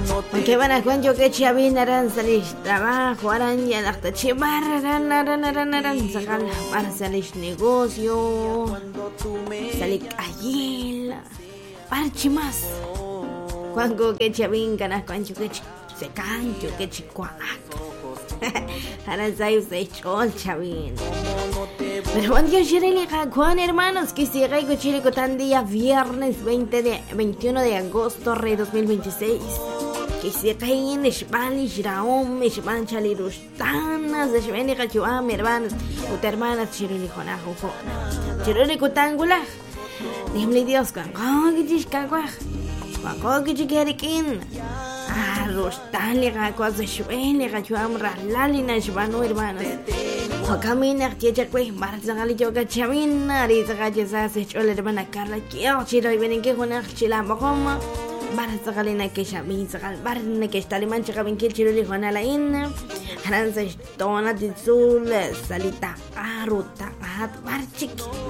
Aunque van a cuento que chavin aran salir trabajo, aran ya hasta chivar, aran sacar para salir negocio, salir ayil, parchimas. Cuando que chavin ganas cuento que se cancho que chicuac. Aran sayo se chol chavin. Pero buen día, Shirley Juan, hermanos, que si rey cochile tan día viernes 21 de agosto de 2026. Que si rey en Ishbali, Shiraom, Ishban Chalirush, Tanas, de Shveni Kachuam, hermanos, ut hermanas, Shirley Jonajo, Shirley Kutangula, Nimli Dios, Kagogish Kagwach, Kagogish Gerikin, Rostali Rakwas, Shveni Kachuam, Ralalina, Shvanu, hermanos. Camina, tía Cue, Marzagali Yoga Chamina, Rizagazas, Chola Hermana Carla, Chiro, y ven que con Archila Mahoma, Marzagalina que Shaminzagal, Barne que está liman Chabin Kilchiro y Juana Laina, Aranza Stona de Zul, Salita, Aruta, Marchik.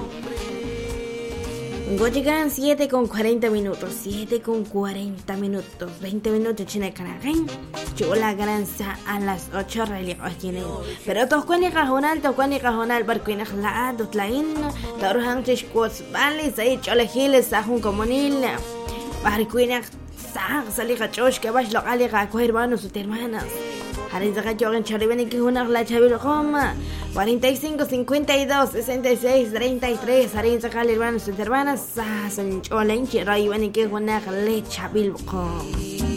Gochigan 7:40 minutos, 7:40 20 minutos China Canagén. Chula granza a las 8 religiones. Pero toscuani cajonal, barcuina la dutlain, torhan tishquots, vale, say chola giles, sahun comunil, barcuina sah, salija chosh, que vas lo alega, hermanos, sus hermanas. Arizaga Jogan Chariben que una la Chavil Roma 45 52 66 33 Arizaga hermanos sus hermanas San Cholenchi Raiben que una le Chavil Roma.